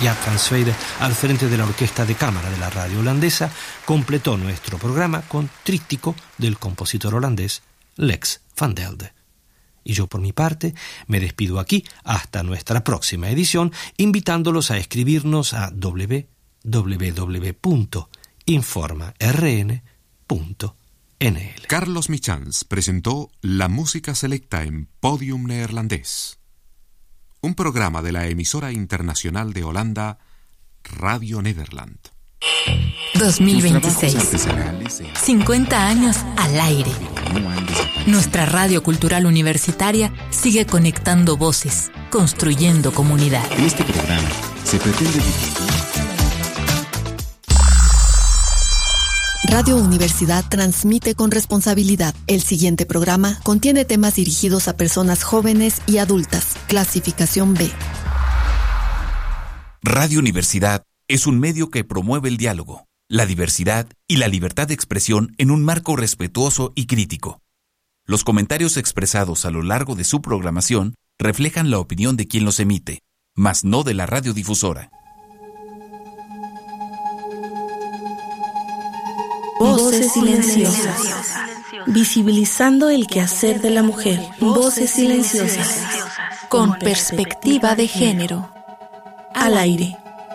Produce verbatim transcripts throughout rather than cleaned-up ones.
Jaap van Zweden, al frente de la orquesta de cámara de la radio holandesa, completó nuestro programa con Tríptico del compositor holandés Lex van Delden. Y yo, por mi parte, me despido aquí hasta nuestra próxima edición, invitándolos a escribirnos a doble u doble u doble u punto informa r n punto n l. Carlos Michans presentó La Música Selecta en Podium Neerlandés, un programa de la emisora internacional de Holanda, Radio Nederland. dos mil veintiséis. cincuenta años al aire. Nuestra radio cultural universitaria sigue conectando voces, construyendo comunidad. En este programa se pretende difundir. Radio Universidad transmite con responsabilidad. El siguiente programa contiene temas dirigidos a personas jóvenes y adultas. Clasificación B. Radio Universidad es un medio que promueve el diálogo, la diversidad y la libertad de expresión en un marco respetuoso y crítico. Los comentarios expresados a lo largo de su programación reflejan la opinión de quien los emite, mas no de la radiodifusora. Voces silenciosas. Visibilizando el quehacer de la mujer. Voces silenciosas. Con perspectiva de género. Al aire.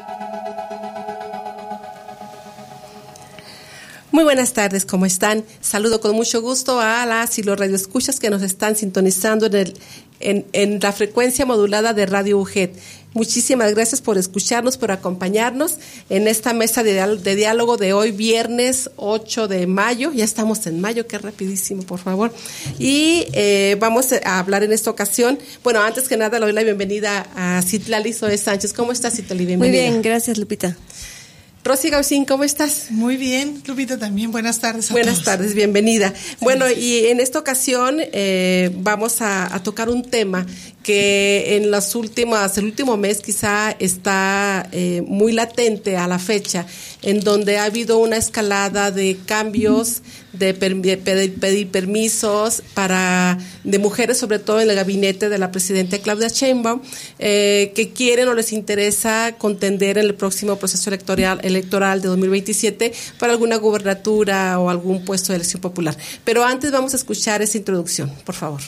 Muy buenas tardes, ¿cómo están? Saludo con mucho gusto a las y los radioescuchas que nos están sintonizando en, el, en, en la frecuencia modulada de Radio U G E T. Muchísimas gracias por escucharnos, por acompañarnos en esta mesa de, de diálogo de hoy, viernes ocho de mayo. Ya estamos en mayo, qué rapidísimo, por favor. Y eh, vamos a hablar en esta ocasión. Bueno, antes que nada, le doy la bienvenida a Citlali Zoe Sánchez. ¿Cómo estás, Citlali? Bienvenida. Muy bien, gracias, Lupita. Rosy Gaucín, ¿cómo estás? Muy bien, Lupita también. Buenas tardes a Buenas todos. tardes, bienvenida. Sí, bueno, y en esta ocasión eh, vamos a, a tocar un tema que en las últimas, el último mes quizá está eh, muy latente a la fecha, en donde ha habido una escalada de cambios, de pedir pedir permisos para de mujeres, sobre todo en el gabinete de la presidenta Claudia Sheinbaum, eh, que quieren o les interesa contender en el próximo proceso electoral electoral de dos mil veintisiete para alguna gubernatura o algún puesto de elección popular. Pero antes vamos a escuchar esa introducción, por favor.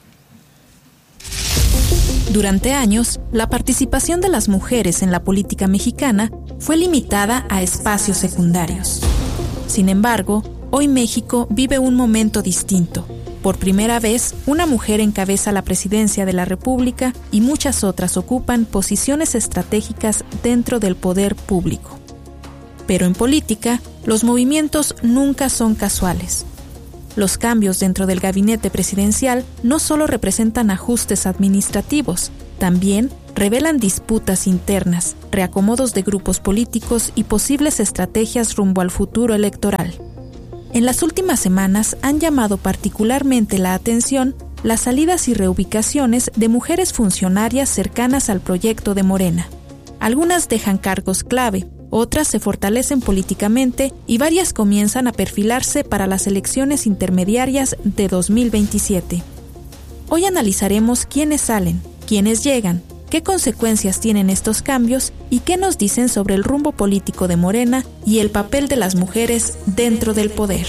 Durante años, la participación de las mujeres en la política mexicana fue limitada a espacios secundarios. Sin embargo, hoy México vive un momento distinto. Por primera vez, una mujer encabeza la presidencia de la República y muchas otras ocupan posiciones estratégicas dentro del poder público. Pero en política, los movimientos nunca son casuales. Los cambios dentro del gabinete presidencial no solo representan ajustes administrativos, también revelan disputas internas, reacomodos de grupos políticos y posibles estrategias rumbo al futuro electoral. En las últimas semanas han llamado particularmente la atención las salidas y reubicaciones de mujeres funcionarias cercanas al proyecto de Morena. Algunas dejan cargos clave, otras se fortalecen políticamente y varias comienzan a perfilarse para las elecciones intermediarias de dos mil veintisiete. Hoy analizaremos quiénes salen, quiénes llegan, qué consecuencias tienen estos cambios y qué nos dicen sobre el rumbo político de Morena y el papel de las mujeres dentro del poder.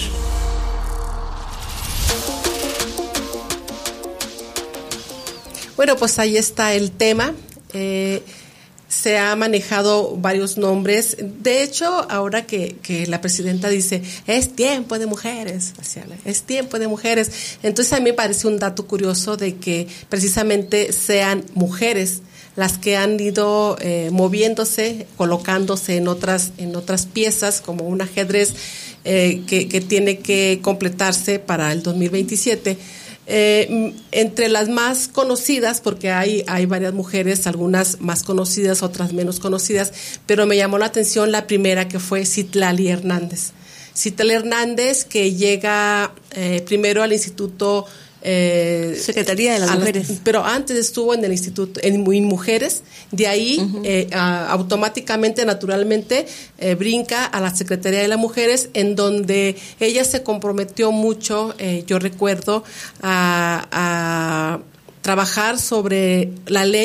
Bueno, pues ahí está el tema. Eh, se ha manejado varios nombres. De hecho, ahora que, que la presidenta dice, es tiempo de mujeres, es tiempo de mujeres. Entonces a mí me parece un dato curioso de que precisamente sean mujeres las que han ido eh, moviéndose, colocándose en otras, en otras piezas, como un ajedrez eh, que, que tiene que completarse para el dos mil veintisiete. Eh, entre las más conocidas, porque hay, hay varias mujeres, algunas más conocidas, otras menos conocidas, pero me llamó la atención la primera, que fue Citlali Hernández. Citlali Hernández, que llega eh, primero al Instituto Eh, Secretaría de las Mujeres, las, pero antes estuvo en el instituto en, en Mujeres, de ahí uh-huh. eh, a, automáticamente, naturalmente eh, brinca a la Secretaría de las Mujeres, en donde ella se comprometió mucho, eh, yo recuerdo, a, a trabajar sobre la ley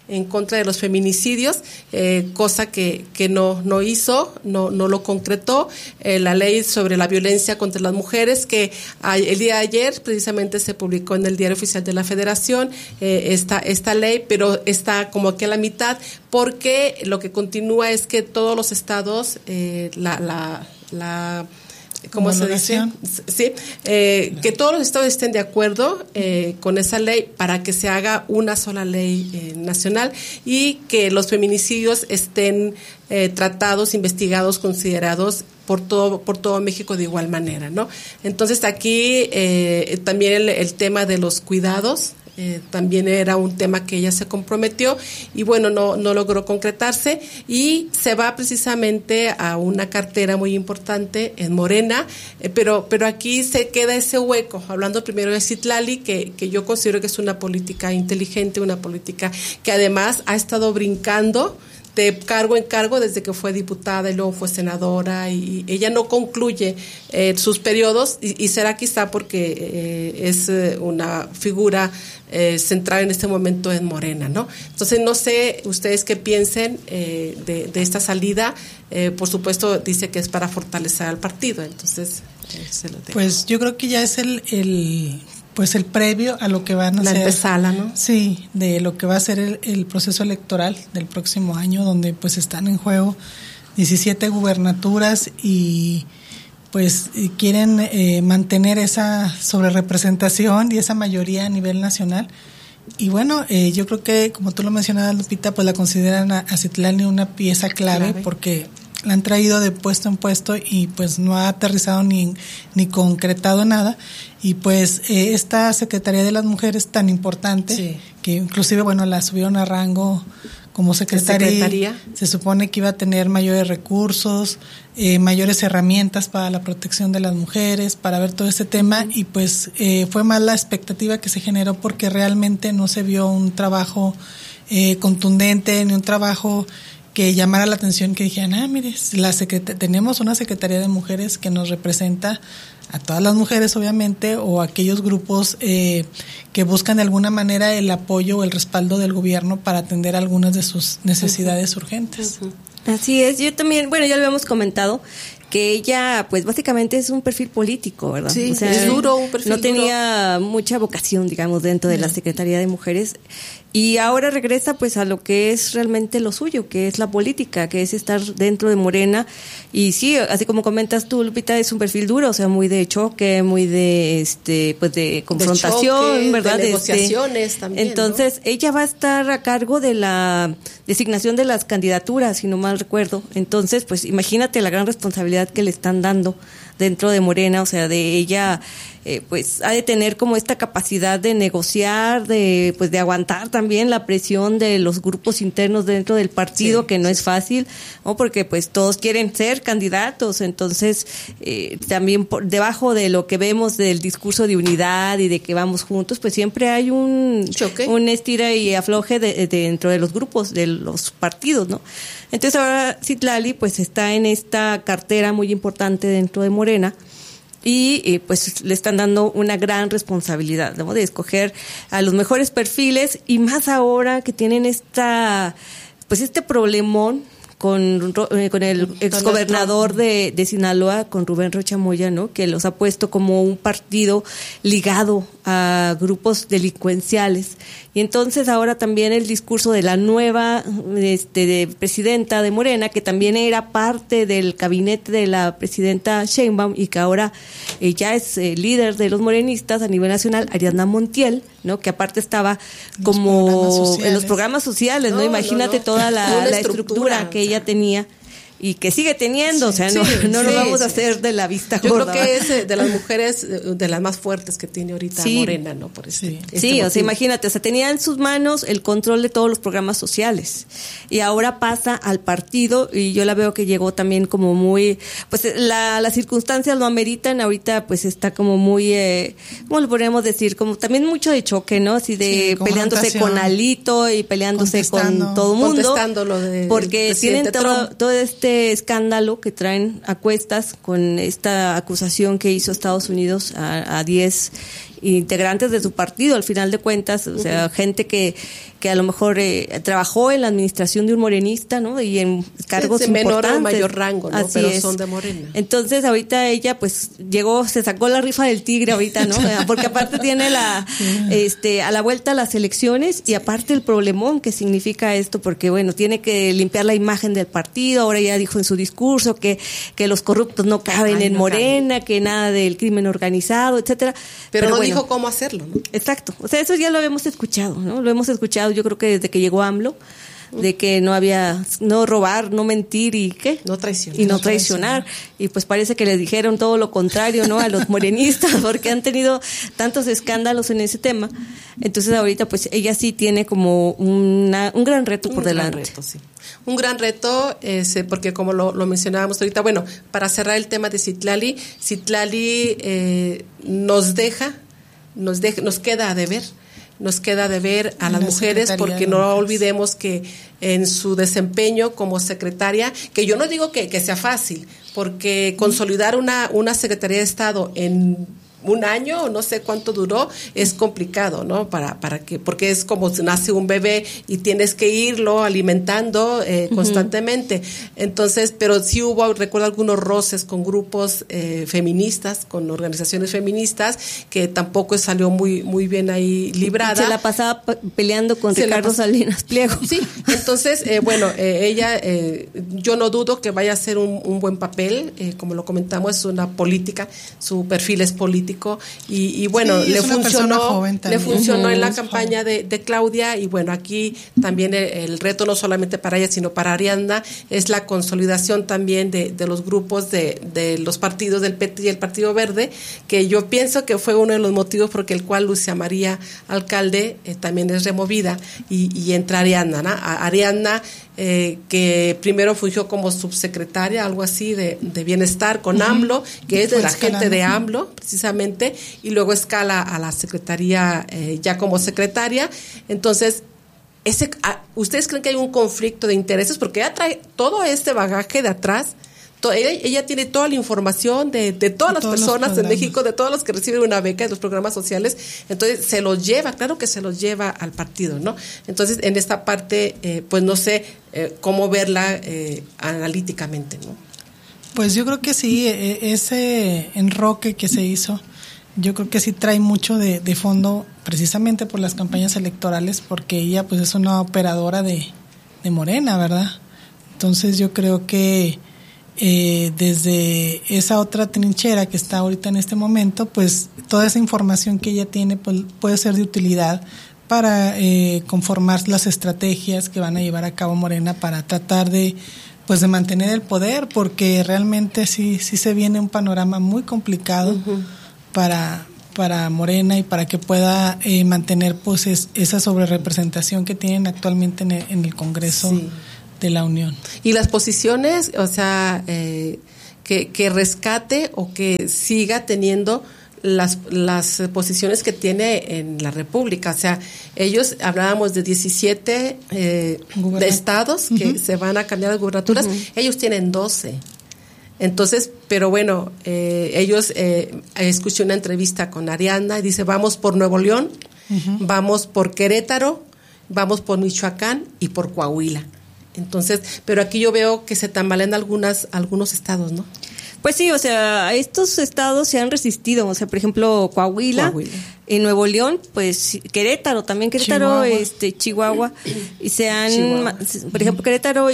en contra de los feminicidios, eh, cosa que, que no, no hizo, no, no lo concretó. Eh, la ley sobre la violencia contra las mujeres, que a, el día de ayer precisamente se publicó en el Diario Oficial de la Federación, eh, esta, esta ley, pero está como que a la mitad, porque lo que continúa es que todos los estados, eh, la, la, la ¿cómo se dice? Sí, eh, que todos los estados estén de acuerdo eh, con esa ley para que se haga una sola ley eh, nacional, y que los feminicidios estén eh, tratados, investigados, considerados por todo por todo México de igual manera, ¿no? Entonces aquí eh, también el, el tema de los cuidados. Eh, también era un tema que ella se comprometió y bueno, no, no logró concretarse, y se va precisamente a una cartera muy importante en Morena, eh, pero pero aquí se queda ese hueco, hablando primero de Citlali, que, que yo considero que es una política inteligente, una política que además ha estado brincando de cargo en cargo desde que fue diputada y luego fue senadora, y ella no concluye eh, sus periodos, y, y será quizá porque eh, es eh, una figura eh, central en este momento en Morena, ¿no? Entonces no sé ustedes qué piensen eh, de, de esta salida. Eh, por supuesto dice que es para fortalecer al partido, entonces eh, se lo dejo. Pues yo creo que ya es el, el pues el previo a lo que van a la ser. La antesala, ¿no? Sí, de lo que va a ser el, el proceso electoral del próximo año, donde pues están en juego diecisiete gubernaturas y pues quieren eh, mantener esa sobrerepresentación y esa mayoría a nivel nacional. Y bueno, eh, yo creo que, como tú lo mencionabas, Lupita, pues la consideran a, a Citlali una pieza clave, clave, porque la han traído de puesto en puesto y pues no ha aterrizado ni, ni concretado nada. Y pues eh, esta Secretaría de las Mujeres tan importante, sí, que inclusive, bueno, la subieron a rango como secretaria, secretaría. Se supone que iba a tener mayores recursos, eh, mayores herramientas para la protección de las mujeres, para ver todo este tema, y pues eh, fue más la expectativa que se generó porque realmente no se vio un trabajo eh, contundente, ni un trabajo que llamara la atención, que dijeran, ah, mire, la secret- tenemos una Secretaría de Mujeres que nos representa a todas las mujeres, obviamente, o a aquellos grupos eh, que buscan de alguna manera el apoyo o el respaldo del gobierno para atender algunas de sus necesidades uh-huh. urgentes. Uh-huh. Así es, yo también, bueno, ya lo habíamos comentado, que ella, pues básicamente es un perfil político, ¿verdad? Sí, o sea, es duro, un perfil no tenía duro. mucha vocación, digamos, dentro de la Secretaría de Mujeres, y ahora regresa pues a lo que es realmente lo suyo, que es la política, que es estar dentro de Morena. Y sí, así como comentas tú, Lupita, es un perfil duro, o sea, muy de choque, muy de este pues de confrontación, de choque, ¿verdad? De negociaciones este, también. Entonces, ¿no? Ella va a estar a cargo de la designación de las candidaturas, si no mal recuerdo. Entonces, pues imagínate la gran responsabilidad que le están dando dentro de Morena, o sea, de ella eh, pues ha de tener como esta capacidad de negociar, de pues de aguantar también la presión de los grupos internos dentro del partido, sí, que no sí. es fácil, ¿no? Porque pues todos quieren ser candidatos, entonces eh, también por debajo de lo que vemos del discurso de unidad y de que vamos juntos, pues siempre hay un choque, un estira y afloje de, de dentro de los grupos, de los partidos, ¿no? Entonces ahora Citlali pues está en esta cartera muy importante dentro de Morena, y eh, pues le están dando una gran responsabilidad, ¿no? De escoger a los mejores perfiles, y más ahora que tienen esta pues este problemón con con el exgobernador de, de Sinaloa, con Rubén Rocha Moya, ¿no? Que los ha puesto como un partido ligado a grupos delincuenciales. Y entonces ahora también el discurso de la nueva este, de presidenta de Morena, que también era parte del gabinete de la presidenta Sheinbaum y que ahora eh, ya es eh, líder de los morenistas a nivel nacional, Ariadna Montiel, ¿no? Que aparte estaba como en los programas sociales, ¿no? no Imagínate no, no. toda la, la estructura, estructura que ella tenía y que sigue teniendo, sí, o sea, no, sí, no sí, lo vamos sí. a hacer de la vista Yo gorda. Yo creo que es de las mujeres de las más fuertes que tiene ahorita sí. Morena, ¿no? Por este, sí, este sí o sea, imagínate, o sea, tenía en sus manos el control de todos los programas sociales y ahora pasa al partido, y yo la veo que llegó también como muy, pues la, las circunstancias lo ameritan, ahorita pues está como muy, eh, ¿cómo lo podríamos decir? Como también mucho de choque, ¿no? Así de sí, peleándose con Alito y peleándose con todo el mundo. Contestando lo de porque tienen todo, todo este escándalo que traen a cuestas con esta acusación que hizo Estados Unidos a diez integrantes de su partido, al final de cuentas, o sea, uh-huh. gente que, que a lo mejor eh, trabajó en la administración de un morenista, ¿no? Y en cargos sí, importantes. Menor o mayor rango, ¿no? Así pero es. Son de Morena. Entonces, ahorita ella, pues, llegó, se sacó la rifa del tigre ahorita, ¿no? Porque aparte tiene la, este, a la vuelta las elecciones y aparte el problemón que significa esto, porque, bueno, tiene que limpiar la imagen del partido. Ahora ya dijo en su discurso que, que los corruptos no caben Ay, en no Morena, caben. Que nada del crimen organizado, etcétera. Pero, Pero no bueno, dijo cómo hacerlo, ¿no? Exacto. O sea, eso ya lo habíamos escuchado, ¿no? Lo hemos escuchado, yo creo que desde que llegó AMLO, de que no había, no robar, no mentir y ¿qué? No traicionar. Y no traicionar. Y pues parece que le dijeron todo lo contrario, ¿no? A los morenistas, porque han tenido tantos escándalos en ese tema. Entonces ahorita pues ella sí tiene como una, un gran reto por un delante. Gran reto, sí. Un gran reto, eh, porque como lo, lo mencionábamos ahorita, bueno, para cerrar el tema de Citlali, Citlali eh, nos deja, nos deja, nos queda a deber. Nos queda de ver a las mujeres, porque no olvidemos que en su desempeño como secretaria, que yo no digo que, que sea fácil, porque consolidar una, una Secretaría de Estado en un año, no sé cuánto duró, es complicado, ¿no? Para, para que, porque es como si nace un bebé y tienes que irlo alimentando eh, uh-huh. constantemente. Entonces, pero sí hubo, recuerdo algunos roces con grupos eh, feministas, con organizaciones feministas, que tampoco salió muy, muy bien ahí librada. Se la pasaba peleando con Se Ricardo Salinas Pliego. Sí, entonces, eh, bueno, eh, ella, eh, yo no dudo que vaya a hacer un, un buen papel, eh, como lo comentamos, es una política, su perfil es político. Y, y bueno, sí, le, funcionó, le funcionó uh-huh, en la campaña de, de Claudia, y bueno, aquí también el, el reto no solamente para ella, sino para Ariadna, es la consolidación también de, de los grupos de, de los partidos del P T y el Partido Verde, que yo pienso que fue uno de los motivos por el cual Lucia María Alcalde eh, también es removida y, y entra Ariadna, ¿no? A Ariadna, eh, que primero fungió como subsecretaria, algo así, de, de bienestar con uh-huh. AMLO, que es de la gente de AMLO, precisamente, y luego escala a la secretaría eh, ya como secretaria. Entonces, ese, ¿ustedes creen que hay un conflicto de intereses? Porque ella trae todo este bagaje de atrás. To, ella, ella tiene toda la información de, de todas las personas en México, de todos los que reciben una beca de los programas sociales. Entonces, se los lleva, claro que se los lleva al partido, ¿no? Entonces, en esta parte, eh, pues no sé eh, cómo verla eh, analíticamente, ¿no? Pues yo creo que sí, ese enroque que se hizo, yo creo que sí trae mucho de, de fondo, precisamente por las campañas electorales, porque ella pues es una operadora de, de Morena, ¿verdad? Entonces yo creo que eh, desde esa otra trinchera que está ahorita en este momento, pues toda esa información que ella tiene pues, puede ser de utilidad para eh, conformar las estrategias que van a llevar a cabo Morena para tratar de pues de mantener el poder, porque realmente sí sí se viene un panorama muy complicado uh-huh. para para Morena y para que pueda eh, mantener pues es, esa sobrerepresentación que tienen actualmente en el, en el Congreso sí. de la Unión. Y las posiciones, o sea, eh, que, que rescate o que siga teniendo las las posiciones que tiene en la República, o sea, ellos hablábamos de diecisiete eh, de estados que uh-huh. se van a cambiar las gubernaturas, uh-huh. ellos tienen doce. Entonces, pero bueno, eh, ellos eh, escuché una entrevista con Ariadna y dice, vamos por Nuevo León, uh-huh. vamos por Querétaro, vamos por Michoacán y por Coahuila. Entonces, pero aquí yo veo que se tambalean algunas algunos estados, ¿no? Pues sí, o sea, estos estados se han resistido, o sea, por ejemplo, Coahuila, Coahuila. En Nuevo León, pues Querétaro, también Querétaro, Chihuahua. este Chihuahua, y se han, Chihuahua. por ejemplo, Querétaro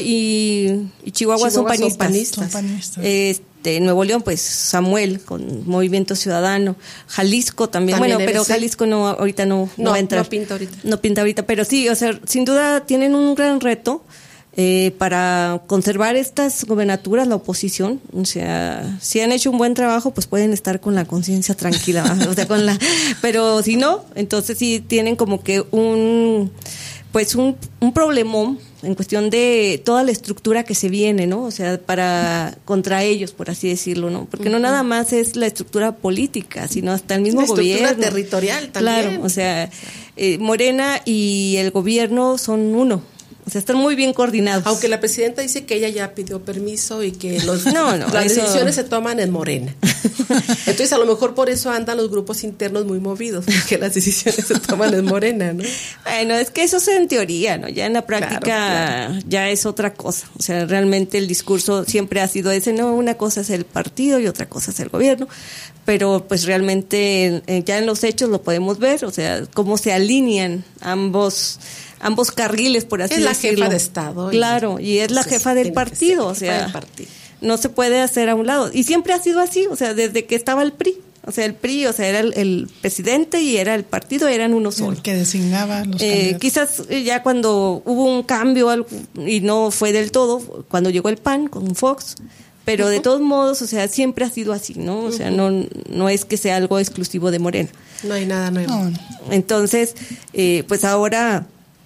y, y Chihuahua, Chihuahua son panistas. Son panistas. Son panistas. Este, Nuevo León, pues Samuel, con Movimiento Ciudadano, Jalisco también, también bueno, pero Jalisco no, ahorita no, no, no va a entrar. No pinta ahorita. No pinta ahorita, pero sí, o sea, sin duda tienen un gran reto. Eh, para conservar estas gobernaturas, la oposición, o sea, si han hecho un buen trabajo, pues pueden estar con la conciencia tranquila, o sea, con la, pero si no, entonces sí tienen como que un, pues un, un problemón en cuestión de toda la estructura que se viene, ¿no? O sea, para contra ellos, por así decirlo, ¿no? Porque uh-huh. no nada más es la estructura política, sino hasta el mismo la gobierno. La estructura territorial también. Claro, o sea, eh, Morena y el gobierno son uno. O sea, están muy bien coordinados. Aunque la presidenta dice que ella ya pidió permiso y que los, no, no, las eso... decisiones se toman en Morena. Entonces, a lo mejor por eso andan los grupos internos muy movidos, porque las decisiones se toman en Morena, ¿no? Bueno, es que eso es en teoría, ¿no? Ya en la práctica claro, claro. ya es otra cosa. O sea, realmente el discurso siempre ha sido ese, no, una cosa es el partido y otra cosa es el gobierno. Pero pues realmente eh, ya en los hechos lo podemos ver, o sea, cómo se alinean ambos ambos carriles, por así decirlo. Es la jefa de Estado. Claro, y, y es la jefa del partido, o sea, del partido. No se puede hacer a un lado. Y siempre ha sido así, o sea, desde que estaba el P R I. O sea, el P R I, o sea, era el, el presidente y era el partido, eran uno solo. El que designaba los eh, Quizás ya cuando hubo un cambio algo, y no fue del todo, cuando llegó el P A N con Fox, pero uh-huh. de todos modos, o sea, siempre ha sido así, ¿no? O sea, uh-huh. no no es que sea algo exclusivo de Morena. No hay nada nuevo. No. Entonces, eh, pues ahora,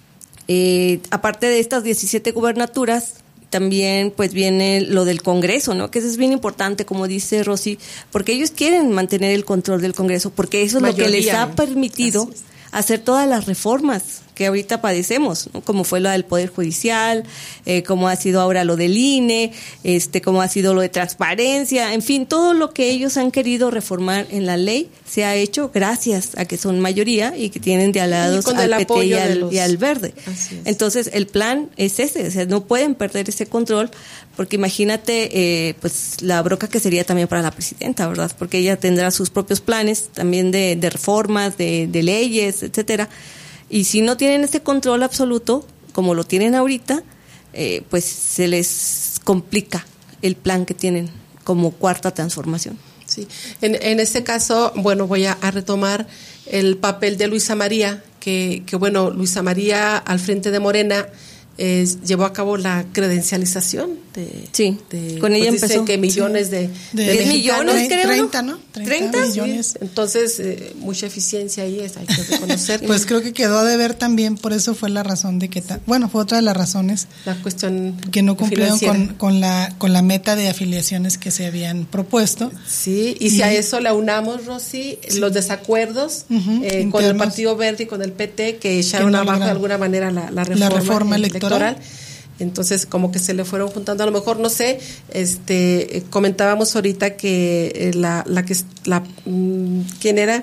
eh, aparte de estas diecisiete gubernaturas, también pues viene lo del Congreso, ¿no? Que eso es bien importante, como dice Rosy, porque ellos quieren mantener el control del Congreso, porque eso es Mayoría, lo que les ha ¿no? permitido hacer todas las reformas que ahorita padecemos, ¿no? Como fue lo del Poder Judicial, eh, como ha sido ahora lo del I N E, este, como ha sido lo de transparencia, en fin, todo lo que ellos han querido reformar en la ley se ha hecho gracias a que son mayoría y que tienen de alados al P T y al, los... y al Verde. Entonces, el plan es ese, o sea, no pueden perder ese control, porque imagínate, eh, pues, la bronca que sería también para la presidenta, ¿verdad? Porque ella tendrá sus propios planes también de, de reformas, de, de leyes, etcétera. Y si no tienen este control absoluto, como lo tienen ahorita, eh, pues se les complica el plan que tienen como cuarta transformación. Sí, en, en este caso, bueno, voy a, a retomar el papel de Luisa María, que, que bueno, Luisa María al frente de Morena eh, llevó a cabo la credencialización de, sí, de, con ella pues empezó dice que millones sí. de, de, de diez millones, creo, treinta, ¿no? treinta millones. Sí. Entonces, eh, mucha eficiencia ahí es, hay que reconocer. Pues creo que quedó de ver también, por eso fue la razón de que, ta- bueno, fue otra de las razones. La cuestión que no cumplieron con, con la con la meta de afiliaciones que se habían propuesto. Sí, y, y si a eso le aunamos, Rosy, sí. los desacuerdos uh-huh, eh, con el Partido Verde y con el P T, que echaron que no abajo de alguna manera la, la reforma, la reforma electoral. electoral. Entonces, como que se le fueron juntando, a lo mejor, no sé, este, comentábamos ahorita que eh, la, la que, la, mm, ¿quién era?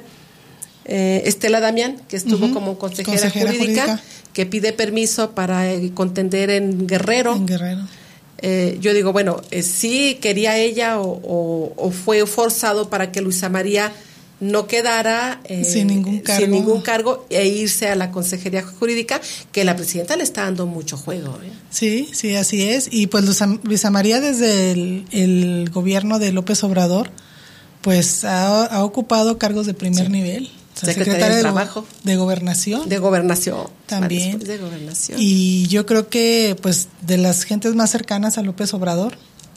Eh, Estela Damián, que estuvo uh-huh. como consejera, consejera jurídica, jurídica, que pide permiso para eh, contender en Guerrero. En Guerrero. Eh, yo digo, bueno, eh, sí quería ella o, o, o fue forzado para que Luisa María no quedara eh, sin ningún cargo. sin ningún cargo e irse a la consejería jurídica, que la presidenta le está dando mucho juego. ¿eh? Sí, sí, así es. Y pues Luisa, Luisa María desde el, el gobierno de López Obrador, pues ha, ha ocupado cargos de primer sí. nivel. O sea, secretaria, secretaria de Trabajo. De Gobernación. De Gobernación. También. De Gobernación. Y yo creo que pues de las gentes más cercanas a López Obrador,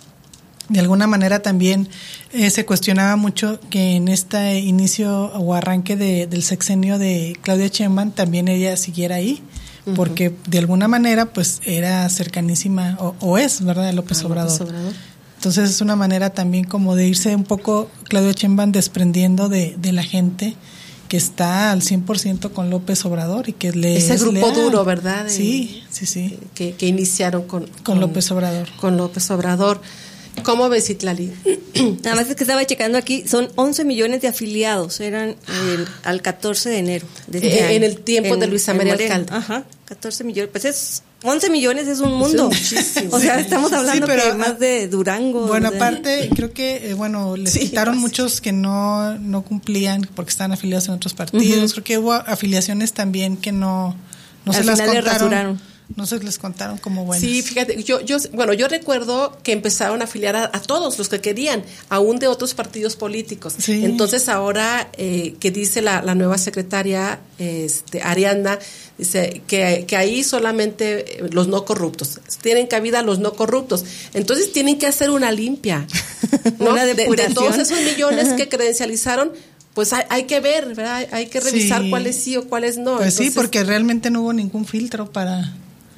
de alguna manera también eh, se cuestionaba mucho que en este inicio o arranque de, del sexenio de Claudia Sheinbaum también ella siguiera ahí, uh-huh. porque de alguna manera pues era cercanísima o, o es, ¿verdad?, de López ah, Obrador. López Obrador. Entonces es una manera también como de irse un poco Claudia Sheinbaum desprendiendo de, de la gente que está al cien por ciento con López Obrador y que le ese es grupo leal. duro, ¿verdad? Sí, sí, sí. Que, que iniciaron con, con, con López Obrador. Con López Obrador. ¿Cómo ves, Citlali? Nada más es que estaba checando aquí, son once millones de afiliados, eran el, al catorce de enero de este eh, año. En el tiempo en, de Luisa María Alcalde. Ajá, catorce millones, pues es, once millones es un mundo. Es o sea, estamos hablando sí, pero, que más de Durango. Bueno, de... aparte, creo que, eh, bueno, les sí, quitaron muchos que no, no cumplían porque estaban afiliados en otros partidos. Uh-huh. Creo que hubo afiliaciones también que no, no se las contaron. No se les contaron como buenas. Sí, fíjate, yo, yo, bueno, yo recuerdo que empezaron a afiliar a, a todos los que querían, aún de otros partidos políticos. Sí. Entonces ahora eh, que dice la, la nueva secretaria, este, Ariadna, dice que, que ahí solamente los no corruptos, tienen cabida los no corruptos. Entonces tienen que hacer una limpia, ¿no? Una depuración. De, de todos esos millones que credencializaron. Pues hay, hay que ver, ¿verdad? Hay que revisar sí. cuáles sí o cuáles no. Pues Entonces, sí, porque realmente no hubo ningún filtro para...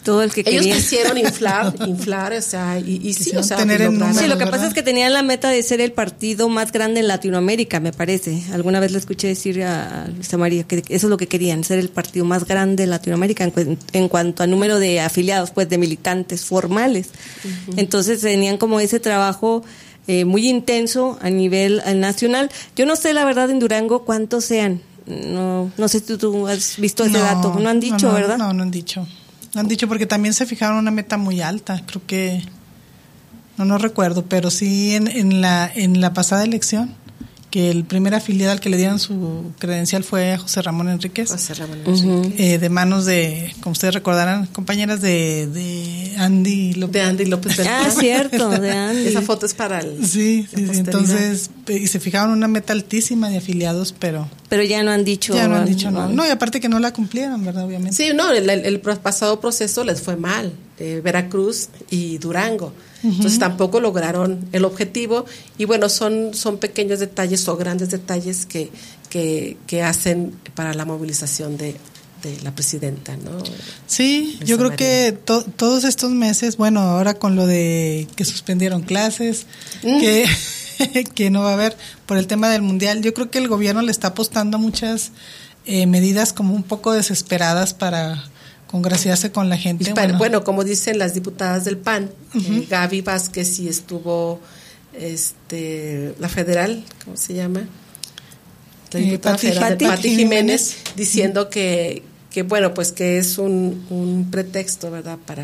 todo el que ellos querían. quisieron inflar, inflar, o sea, y, y sí, o sea, tener en números, sí, lo que ¿verdad? pasa es que tenían la meta de ser el partido más grande en Latinoamérica, me parece. Alguna vez le escuché decir a Luisa María que eso es lo que querían, ser el partido más grande de Latinoamérica en, cu- en cuanto a número de afiliados, pues de militantes formales. Uh-huh. Entonces tenían como ese trabajo eh, muy intenso a nivel eh, nacional. Yo no sé la verdad en Durango cuántos sean. No, no sé si tú, tú has visto ese no, dato. No han dicho, no, no, ¿verdad? No, no han dicho. No han dicho porque también se fijaron una meta muy alta. Creo que no no recuerdo, pero sí en, en la en la pasada elección que el primer afiliado al que le dieron su credencial fue a José Ramón Enríquez. José Ramón uh-huh. eh, de manos de, como ustedes recordarán, compañeras de, de Andy López. De Andy López Beltrán. Ah, cierto, de Andy. Esa foto es para el... Sí, sí, sí, entonces, y se fijaron una meta altísima de afiliados, pero... Pero ya no han dicho... Ya no han dicho no. No, y aparte que no la cumplieron, ¿verdad? Obviamente. Sí, no, el, el, el pasado proceso les fue mal, eh, Veracruz y Durango. Uh-huh. Entonces tampoco lograron el objetivo y bueno, son, son pequeños detalles o grandes detalles que, que, que hacen para la movilización de, de la presidenta, ¿no? Sí, yo creo que to, todos estos meses, bueno, ahora con lo de que suspendieron clases, mm. que, que no va a haber por el tema del mundial, yo creo que el gobierno le está apostando a muchas eh, medidas como un poco desesperadas para congraciarse con la gente. Para, bueno. bueno, como dicen las diputadas del P A N, uh-huh. eh, Gaby Vázquez sí estuvo, este, la federal, ¿cómo se llama? La diputada eh, Pati, federal, Pati, Pati Jiménez, Jiménez, diciendo uh-huh. que, que, bueno, pues que es un, un pretexto, ¿verdad? Para...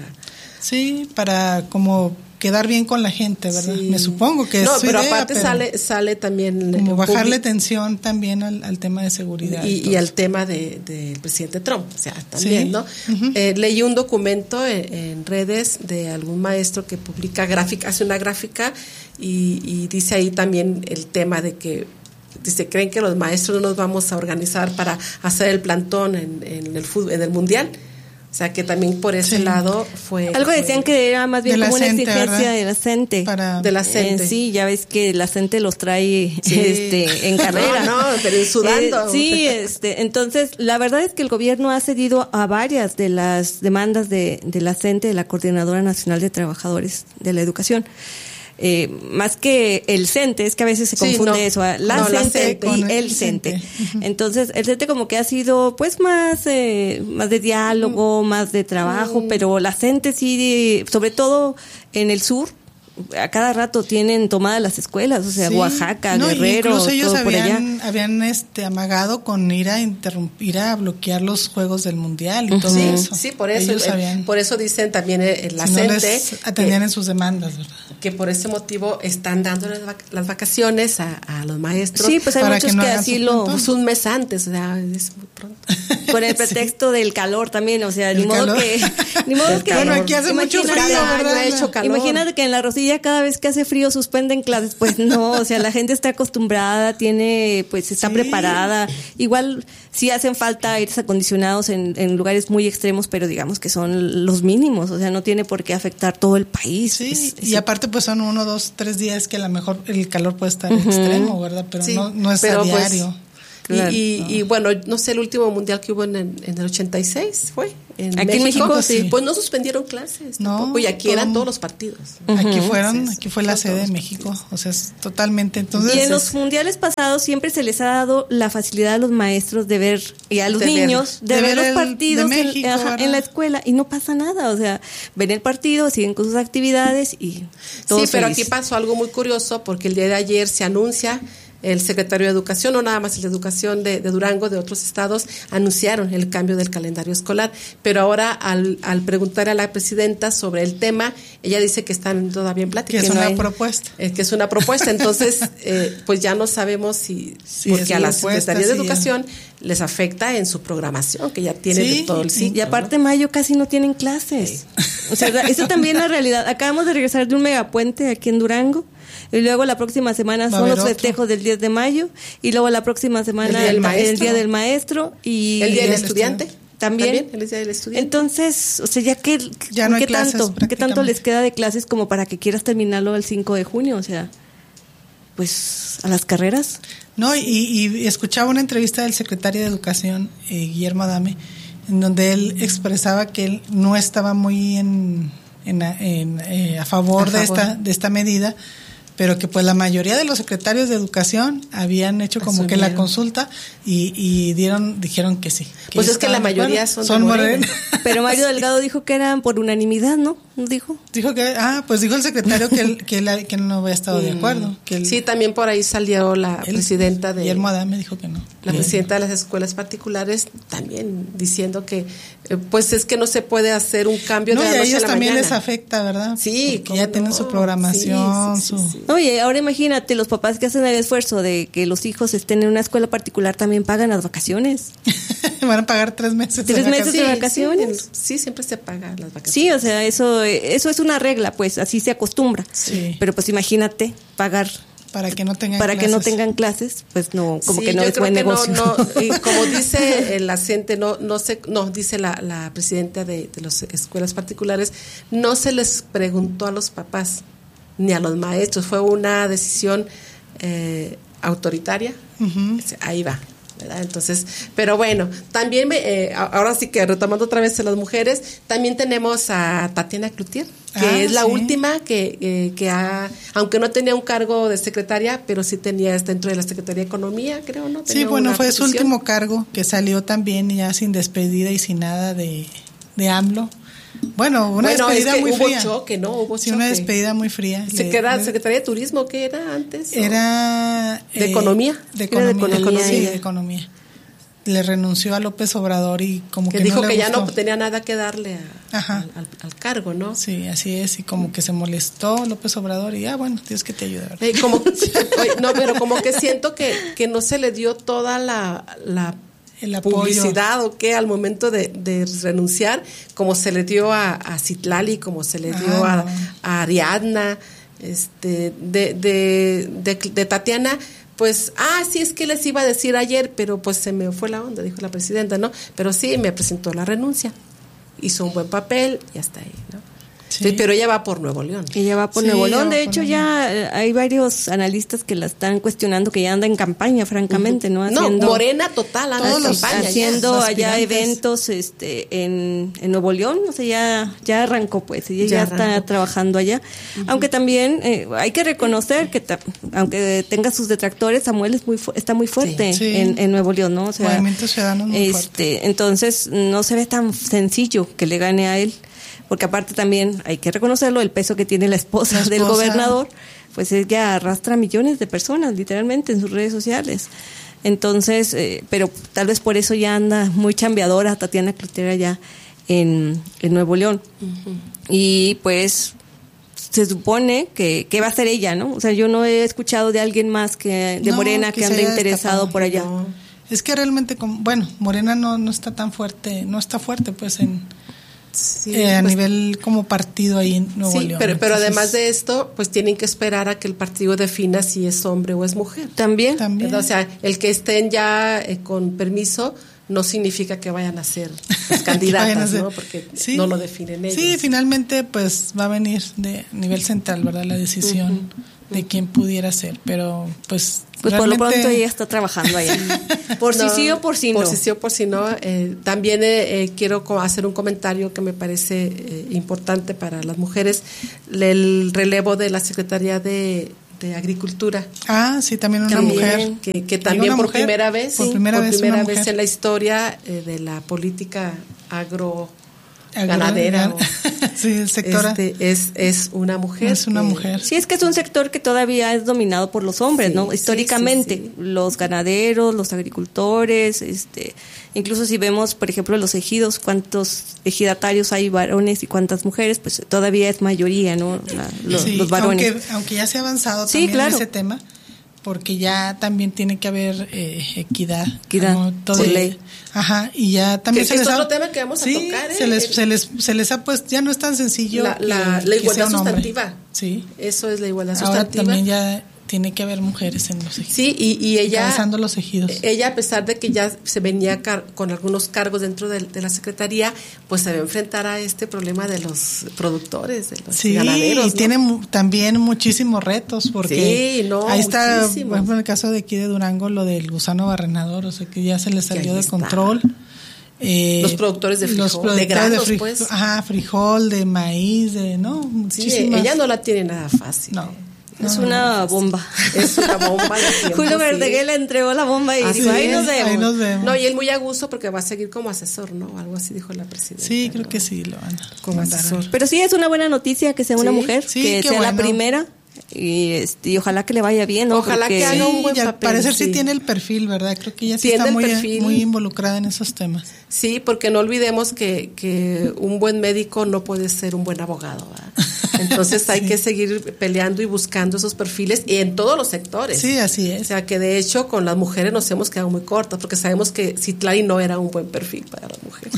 Sí, para como quedar bien con la gente, ¿verdad? Sí. Me supongo que es no, su pero idea, aparte pero sale sale también como bajarle tensión también al, al tema de seguridad y, y al tema de del presidente Trump, o sea, también, sí. ¿no? Uh-huh. Eh, leí un documento en, en redes de algún maestro que publica gráfica, hace una gráfica y, y dice ahí también el tema de que dice, ¿creen que los maestros no nos vamos a organizar para hacer el plantón en, en el fútbol, en el mundial? O sea, que también por ese sí. lado fue... Algo decían fue, que era más bien como una exigencia ¿verdad? de la CENTE. Para, de la CENTE. Eh, sí, ya ves que la CENTE los trae sí. este, en carrera. No, no, pero sudando. Eh, sí, este, entonces, la verdad es que el gobierno ha cedido a varias de las demandas de, de la CENTE, de la Coordinadora Nacional de Trabajadores de la Educación. Eh, más que el CENTE, es que a veces se confunde sí, no, eso, la, no, CENTE la CENTE y el CENTE. Uh-huh. Entonces, el CENTE como que ha sido pues más eh, más de diálogo, uh-huh. más de trabajo, uh-huh. pero la CENTE sí, sobre todo en el sur, a cada rato tienen tomadas las escuelas, o sea, sí. Oaxaca, no, Guerrero, incluso ellos todo por habían, allá. habían este amagado con ir a interrumpir, a bloquear los juegos del mundial y uh-huh. todo sí, eso. Sí, por eso, eh, habían, por eso dicen también en la si CENTE no les atendían que, en sus demandas, ¿verdad? Que por ese motivo están dando las, vac- las vacaciones a, a los maestros. Sí, pues hay para muchos que, no que así lo pues un mes antes, o sea, es muy pronto. Con el pretexto sí. del calor también, o sea, el ni modo calor. que ni modo que bueno, aquí hace mucho frío, ¿verdad? Ha hecho calor. Imagínate que en la Rosilla cada vez que hace frío suspenden clases, pues no, o sea, la gente está acostumbrada, tiene, pues está sí. preparada. Igual sí hacen falta aires acondicionados en, en lugares muy extremos, pero digamos que son los mínimos, o sea, no tiene por qué afectar todo el país. Sí, es, es y aparte pues son uno, dos, tres días que a lo mejor el calor puede estar uh-huh. extremo, ¿verdad? Pero sí, no, no es pero a diario. Pues, Claro. Y, y, no. y bueno, no sé, el último mundial que hubo en, en el ochenta y seis fue en aquí México, en México sí. Pues no suspendieron clases no, tampoco, y aquí todo, eran todos los partidos. Aquí uh-huh. fueron, Entonces, aquí fue la sede de México, partidos. O sea, es totalmente. Entonces, y en es, los mundiales pasados siempre se les ha dado la facilidad a los maestros de ver y a los de niños ver, de, de ver, ver los partidos el, México, en, ajá, en la escuela y no pasa nada, o sea, ven el partido, siguen con sus actividades y todo. Sí, pero feliz. Aquí pasó algo muy curioso porque el día de ayer se anuncia. El secretario de Educación, no nada más el de Educación de, de Durango, de otros estados, anunciaron el cambio del calendario escolar. Pero ahora, al, al preguntar a la presidenta sobre el tema, ella dice que están todavía en plática. Que es que una no hay, propuesta. Eh, que es una propuesta. Entonces, eh, pues ya no sabemos si, sí, porque a la Secretaría de Educación sí. les afecta en su programación, que ya tiene sí, todo el ciclo. Y aparte, ¿no? Mayo casi no tienen clases. Sí. O sea, eso también es la realidad. Acabamos de regresar de un megapuente aquí en Durango. Y luego la próxima semana son los festejos del diez de mayo. Y luego la próxima semana el día del, el día del maestro. Y el día del estudiante. También. También el día del estudiante. Entonces, o sea, ya que ya no ¿qué hay clases, tanto? ¿Qué tanto les queda de clases como para que quieras terminarlo el cinco de junio? O sea, pues a las carreras. No, y, y escuchaba una entrevista del secretario de Educación, eh, Guillermo Adame, en donde él expresaba que él no estaba muy en, en, en eh, a favor, a favor de esta de esta medida, pero que pues la mayoría de los secretarios de educación habían hecho como que la consulta y, y dieron dijeron que sí. Que pues es que la mayoría son, son Morena. Pero Mario Delgado dijo que eran por unanimidad, ¿no? Dijo. Dijo que, ah, pues dijo el secretario que él, que, él, que no había estado de acuerdo. Que él, sí, también por ahí salió la él, presidenta de... Guillermo Adame dijo que no. La Bien. presidenta de las escuelas particulares también diciendo que, eh, pues es que no se puede hacer un cambio no, de la noche a la mañana. No, y a ellos también les afecta, ¿verdad? Sí. Porque ya tienen no? su programación, sí, sí, sí, su... Sí. Oye, ahora imagínate, los papás que hacen el esfuerzo de que los hijos estén en una escuela particular también pagan las vacaciones. Van a pagar tres meses ¿Tres de meses vacaciones? de vacaciones? Sí, sí, siempre se pagan las vacaciones. Sí, o sea, eso, eso es una regla, pues así se acostumbra. Sí. Pero pues imagínate pagar para que no tengan para clases. que no tengan clases, pues no, como sí, que no yo es creo buen que negocio. No, no, y como dice el acente, no, no se, no dice la, la presidenta de, de las escuelas particulares, no se les preguntó a los papás ni a los maestros, fue una decisión eh, autoritaria. Uh-huh. Ahí va. ¿verdad? Entonces, pero bueno, también me, eh, ahora sí que retomando otra vez a las mujeres, también tenemos a Tatiana Cloutier, que ah, es la sí. última que, eh, que ha, aunque no tenía un cargo de secretaria, pero sí tenía dentro de la Secretaría de Economía, creo, ¿no? Tenía sí, bueno, fue posición. Su último cargo, que salió también ya sin despedida y sin nada de, de AMLO. Bueno, una bueno, despedida es que muy hubo fría. Choque, ¿no? Hubo sí, choque. una despedida muy fría. ¿Se queda Secretaría de Turismo? ¿Qué era antes? Era... ¿De eh, Economía? De Economía, de economía sí, de Economía. Le renunció a López Obrador y como que, que dijo no que le ya gustó. no tenía nada que darle a, al, al, al cargo, ¿no? Sí, así es, y como que se molestó López Obrador y ah, bueno, Dios que te ayude, ¿verdad? Eh, como, no, pero como que siento que, que no se le dio toda la... la el publicidad o qué al momento de, de renunciar, como se le dio a, a Citlali, como se le dio ah, a, no. a Ariadna, este, de, de, de, de Tatiana, pues, ah, sí, es que les iba a decir ayer, pero pues se me fue la onda, dijo la presidenta, ¿no? Pero sí, me presentó la renuncia, hizo un buen papel y hasta ahí, ¿no? Sí. Sí, pero ella va por Nuevo León. Ella va por sí, Nuevo León. De hecho, ya hay varios analistas que la están cuestionando, que ya anda en campaña, francamente, ¿no? Haciendo, no, Morena total, anda en campaña. Haciendo ya, allá eventos este, en, en Nuevo León, o sea, ya, ya arrancó, pues, ella ya, ya está trabajando allá. Uh-huh. Aunque también eh, hay que reconocer que, ta, aunque tenga sus detractores, Samuel es muy fu- está muy fuerte sí. En, en Nuevo León, ¿no? O sea, Movimiento Ciudadano muy este, fuerte. Entonces, no se ve tan sencillo que le gane a él. Porque aparte también hay que reconocerlo, el peso que tiene la esposa, la esposa. del gobernador, pues ella arrastra millones de personas literalmente en sus redes sociales. Entonces, eh, pero tal vez por eso ya anda muy chambeadora Tatiana Cloutier allá en, en Nuevo León. Uh-huh. Y pues se supone que, que va a ser ella, ¿no? O sea, yo no he escuchado de alguien más que de no, Morena que, que ande interesado por allá. No. Es que realmente, como, bueno, Morena no, no está tan fuerte, no está fuerte pues en... Sí, eh, a pues, nivel como partido ahí en Nuevo sí, León. Pero, pero Entonces, además de esto, pues tienen que esperar a que el partido defina si es hombre o es mujer. También. También. O sea, el que estén ya eh, con permiso no significa que vayan a ser pues, candidatas, a ser, ¿no? Porque sí, no lo definen ellos. Sí, finalmente pues va a venir de nivel central, ¿verdad? La decisión uh-huh. de quién pudiera ser, pero pues... Pues por lo pronto ella está trabajando ahí. Por no, si sí o por si no. Por si sí o por si no. Eh, también eh, quiero hacer un comentario que me parece eh, importante para las mujeres, el relevo de la Secretaría de, de Agricultura. Ah, sí, también una también, mujer. Que, que también por mujer? primera vez, por sí, primera por vez, primera vez en la historia eh, de la política agro ganadera. Sí, el sector este, es, es una mujer. Es una que, mujer. Sí, es que es un sector que todavía es dominado por los hombres, sí, ¿no? Históricamente, sí, sí, sí. Los ganaderos, los agricultores, este, incluso si vemos, por ejemplo, los ejidos, cuántos ejidatarios hay varones y cuántas mujeres, pues todavía es mayoría, ¿no? La, los, sí, los varones. Aunque, aunque ya se ha avanzado sí, también claro. en ese tema, porque ya también tiene que haber eh, equidad. Equidad, ¿no? Todo sí. ley. Ajá, y ya también que, se que les es ha... otro tema que vamos sí, a tocar, ¿eh? se les, se les se les ha puesto, ya no es tan sencillo la, la, que, la que igualdad sea un sustantiva. Sí. Eso es la igualdad Ahora sustantiva. Ahora también ya tiene que haber mujeres en los ejidos. Sí, y, y ella encabezando los ejidos. Ella, a pesar de que ya se venía car- con algunos cargos dentro de, de la Secretaría, pues se va a enfrentar a este problema de los productores, de los sí, ganaderos. Y ¿no? tiene mu- también muchísimos retos, porque sí, no, ahí está, muchísimos. por ejemplo, en el caso de aquí de Durango, lo del gusano barrenador, o sea que ya se le salió de control. Eh, los productores de frijol, los productores de granos, de frijol, pues. Ajá, frijol, de maíz, de, ¿no? Sí, ella no la tiene nada fácil. No. Es no, una no, bomba. Es una bomba. De tiempo, Julio sí. Verdeguer le entregó la bomba y Así dijo, ahí es, nos vemos. ahí nos vemos. No, y él muy a gusto porque va a seguir como asesor, ¿no? Algo así dijo la presidenta. Sí, creo ¿no? que sí, lo van a Como asesor. Pero sí es una buena noticia que sea una Sí, mujer, sí, que qué sea la bueno. primera y, este, y ojalá que le vaya bien, ¿no? Ojalá Porque que haga un Sí, buen y al papel, parecer sí. sí. tiene el perfil, ¿verdad? Creo que ella sí Tiene está el muy, perfil. muy involucrada en esos temas. Sí, porque no olvidemos que, que un buen médico no puede ser un buen abogado, ¿verdad? Entonces hay Sí. que seguir peleando y buscando esos perfiles y en todos los sectores. Sí, así O es. sea, que de hecho con las mujeres nos hemos quedado muy cortas porque sabemos que Citlali no era un buen perfil para las mujeres.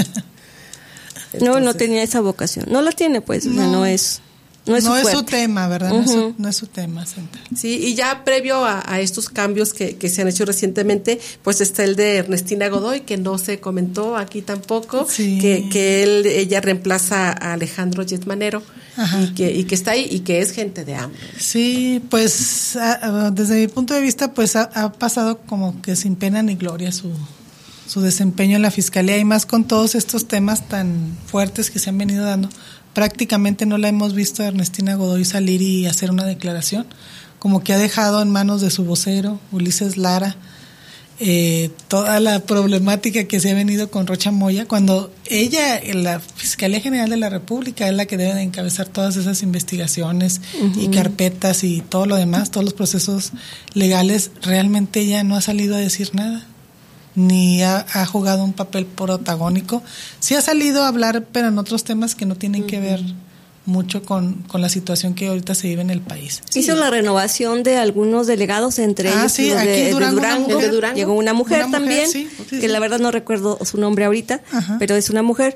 no, no Entonces, tenía esa vocación. No la tiene, pues, o sea, No. no es no es no su es su fuerte. tema, ¿verdad? No, es su, Ujú. no es su tema central. Sí, y ya previo a, a estos cambios que, que se han hecho recientemente, pues está el de Ernestina Godoy, que no se comentó aquí tampoco, Sí. que, que él, ella reemplaza a Alejandro Yetmanero Ajá. y que, y que está ahí y que es gente de hambre. Sí, pues a- a- desde mi punto de vista, pues ha, ha pasado como que sin pena ni gloria su, su desempeño en la fiscalía y más con todos estos temas tan fuertes que se han venido dando. Prácticamente no la hemos visto a Ernestina Godoy salir y hacer una declaración, como que ha dejado en manos de su vocero, Ulises Lara, eh, toda la problemática que se ha venido con Rocha Moya, cuando ella, en la Fiscalía General de la República, es la que debe de encabezar todas esas investigaciones y carpetas y todo lo demás, todos los procesos legales, realmente ella no ha salido a decir nada, ni ha, ha jugado un papel protagónico. Sí ha salido a hablar, pero en otros temas que no tienen que ver mucho con, con la situación que ahorita se vive en el país. Hizo la renovación de algunos delegados, entre Ah, ellos sí, los aquí de, de Durango, una Durango. mujer. ¿De Durango? Llegó una mujer, Una mujer, también, sí, sí, que sí. la verdad no recuerdo su nombre ahorita, Ajá. pero es una mujer.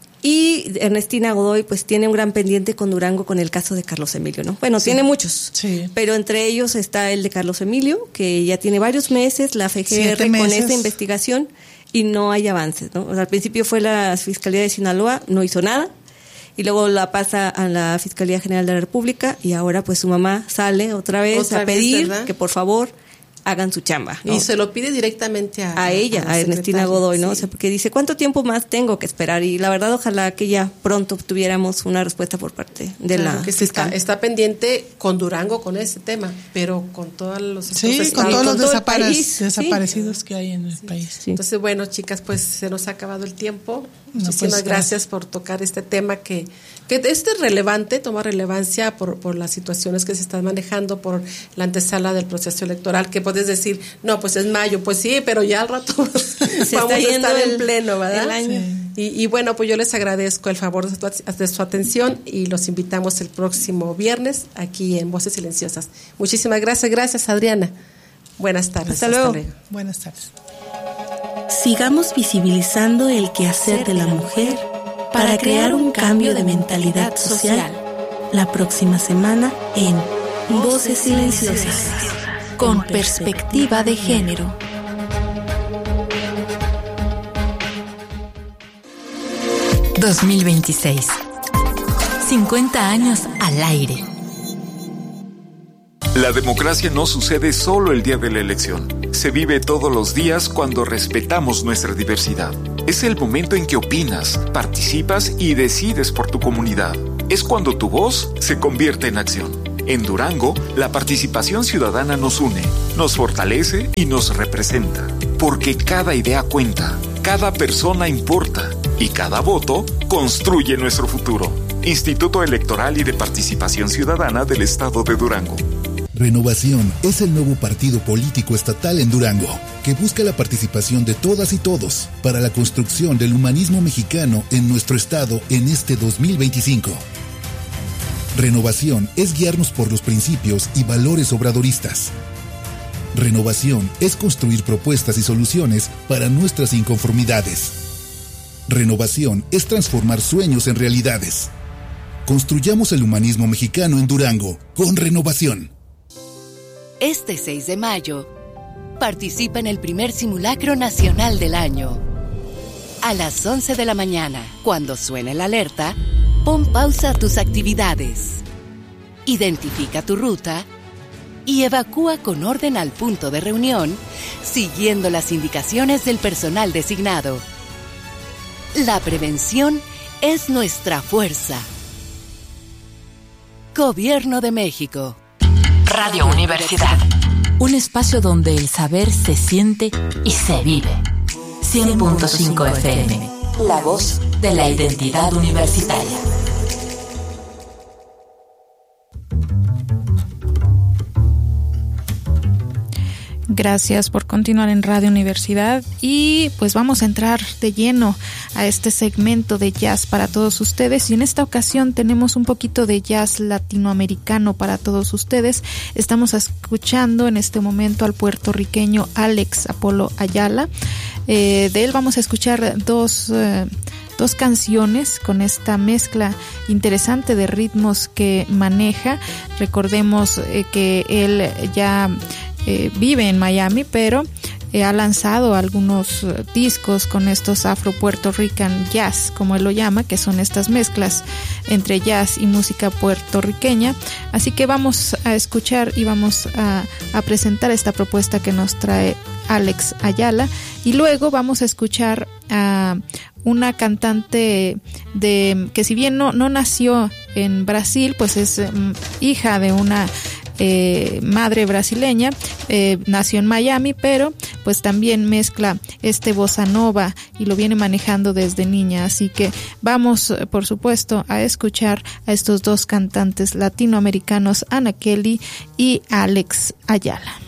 Y Ernestina Godoy pues tiene un gran pendiente con Durango con el caso de Carlos Emilio, ¿no? Bueno, Sí. tiene muchos, Sí. pero entre ellos está el de Carlos Emilio, que ya tiene varios meses, la F G R Siete con meses. esta investigación y no hay avances, ¿no? O sea, al principio fue la Fiscalía de Sinaloa, no hizo nada, y luego la pasa a la Fiscalía General de la República y ahora pues su mamá sale otra vez Otra a vez, pedir ¿verdad? que por favor hagan su chamba, ¿no? Y se lo pide directamente a, a ella, la a Ernestina secretaria, Godoy, ¿no? sí. O sea, porque dice, ¿cuánto tiempo más tengo que esperar? Y la verdad, ojalá que ya pronto tuviéramos una respuesta por parte de Claro la que sí está, fiscal. está pendiente con Durango con ese tema, pero con todos los otros Sí, con estados. todos los con todo el desapare- país, sí. desaparecidos que hay en el país. Sí. Entonces, bueno, chicas, pues se nos ha acabado el tiempo. No, Muchísimas pues, gracias. gracias por tocar este tema que, que es relevante, toma relevancia por, por las situaciones que se están manejando, por la antesala del proceso electoral, que puedes decir, no, pues es mayo, pues sí, pero ya al rato vamos está a yendo estar en el- pleno, ¿verdad? el año. Sí. Y, y bueno, pues yo les agradezco el favor de su, de su atención y los invitamos el próximo viernes aquí en Voces Silenciosas. Muchísimas gracias, gracias Adriana. Buenas tardes. Hasta luego. Buenas tardes. Sigamos visibilizando el quehacer de la mujer para crear un cambio de mentalidad social. La próxima semana en Voces Silenciosas. Con perspectiva de género. dos mil veintiséis. cincuenta años al aire. La democracia no sucede solo el día de la elección. Se vive todos los días cuando respetamos nuestra diversidad. Es el momento en que opinas, participas y decides por tu comunidad. Es cuando tu voz se convierte en acción. En Durango, la participación ciudadana nos une, nos fortalece y nos representa. Porque cada idea cuenta, cada persona importa y cada voto construye nuestro futuro. Instituto Electoral y de Participación Ciudadana del Estado de Durango. Renovación es el nuevo partido político estatal en Durango, que busca la participación de todas y todos para la construcción del humanismo mexicano en nuestro estado en este dos mil veinticinco. Renovación es guiarnos por los principios y valores obradoristas. Renovación es construir propuestas y soluciones para nuestras inconformidades. Renovación es transformar sueños en realidades. Construyamos el humanismo mexicano en Durango con Renovación. Este seis de mayo, participa en el primer simulacro nacional del año. A las once de la mañana, cuando suene la alerta, pon pausa a tus actividades. Identifica tu ruta y evacúa con orden al punto de reunión, siguiendo las indicaciones del personal designado. La prevención es nuestra fuerza. Gobierno de México. Radio Universidad. Un espacio donde el saber se siente y se vive. cien punto cinco F M. La voz de la identidad universitaria. Gracias por continuar en Radio Universidad y pues vamos a entrar de lleno a este segmento de jazz para todos ustedes, y en esta ocasión tenemos un poquito de jazz latinoamericano para todos ustedes. Estamos escuchando en este momento al puertorriqueño Alex Apolo Ayala. Eh, de él vamos a escuchar dos... Eh, dos canciones con esta mezcla interesante de ritmos que maneja. Recordemos eh, que él ya eh, vive en Miami, pero eh, ha lanzado algunos uh, discos con estos Afro Puerto Rican Jazz, como él lo llama, que son estas mezclas entre jazz y música puertorriqueña. Así que vamos a escuchar y vamos a, a presentar esta propuesta que nos trae Alex Ayala, y luego vamos a escuchar a una cantante de que si bien no, no nació en Brasil, pues es um, hija de una eh, madre brasileña, eh, nació en Miami, pero pues también mezcla este bossa nova y lo viene manejando desde niña. Así que vamos, por supuesto, a escuchar a estos dos cantantes latinoamericanos, Ana Kelly y Alex Ayala.